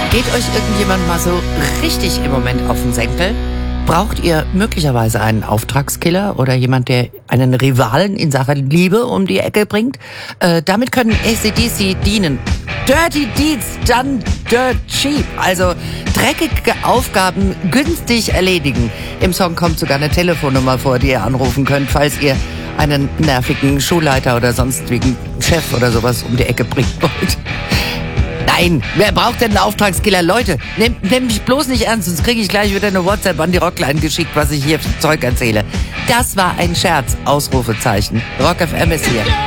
Geht euch irgendjemand mal so richtig im Moment auf den Senkel? Braucht ihr möglicherweise einen Auftragskiller oder jemand, der einen Rivalen in Sachen Liebe um die Ecke bringt? Damit können AC/DC dienen. Dirty Deeds done dirt cheap. Also dreckige Aufgaben günstig erledigen. Im Song kommt sogar eine Telefonnummer vor, die ihr anrufen könnt, falls ihr einen nervigen Schulleiter oder sonstigen Chef oder sowas um die Ecke bringen wollt. Nein, wer braucht denn einen Auftragskiller? Leute, nehmt mich bloß nicht ernst, sonst kriege ich gleich wieder eine WhatsApp an die Rockline geschickt, was ich hier für Zeug erzähle. Das war ein Scherz, Ausrufezeichen. Rock FM ist hier.